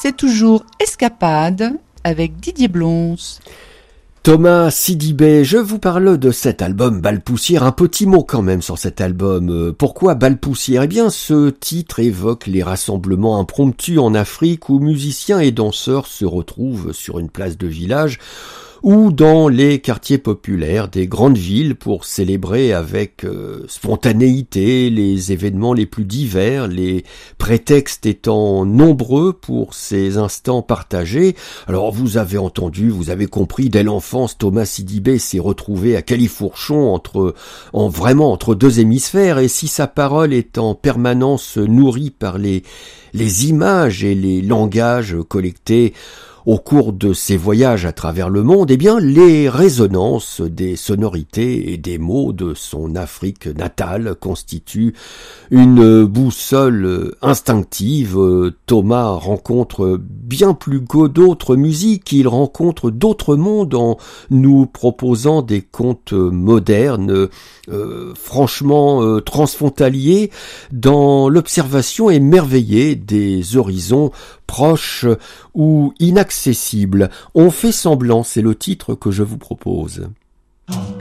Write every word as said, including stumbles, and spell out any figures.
c'est toujours Escapade avec Didier Blonce. Thomas Sidibé, je vous parle de cet album Balles-Poussières. Un petit mot quand même sur cet album. Pourquoi Balles-Poussières ? Eh bien, ce titre évoque les rassemblements impromptus en Afrique où musiciens et danseurs se retrouvent sur une place de village ou dans les quartiers populaires des grandes villes pour célébrer avec euh, spontanéité les événements les plus divers, les prétextes étant nombreux pour ces instants partagés. Alors vous avez entendu, vous avez compris, dès l'enfance, Thomas Sidibé s'est retrouvé à Califourchon entre, en vraiment entre deux hémisphères, et si sa parole est en permanence nourrie par les, les images et les langages collectés au cours de ses voyages à travers le monde, eh bien, les résonances des sonorités et des mots de son Afrique natale constituent une boussole instinctive. Thomas rencontre bien plus que d'autres musiques, il rencontre d'autres mondes en nous proposant des contes modernes, euh, franchement euh, transfrontaliers, dans l'observation émerveillée des horizons proches ou inaccessibles. On fait semblant, c'est le titre que je vous propose.